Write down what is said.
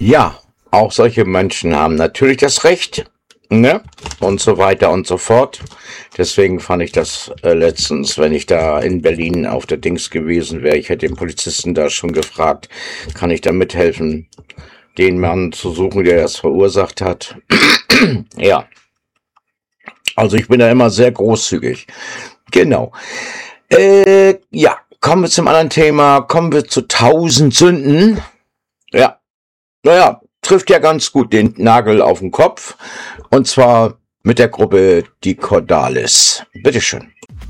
Ja, auch solche Menschen haben natürlich das Recht, ne? Und so weiter und so fort. Deswegen fand ich das letztens, wenn ich da in Berlin auf der Dings gewesen wäre, ich hätte den Polizisten da schon gefragt, kann ich da mithelfen, den Mann zu suchen, der das verursacht hat. Ja, also ich bin da immer sehr großzügig. Genau. Ja, kommen wir zum anderen Thema. Kommen wir zu 1000 Sünden. Ja, naja, trifft ja ganz gut den Nagel auf den Kopf. Und zwar mit der Gruppe Die Cordalis. Bitteschön.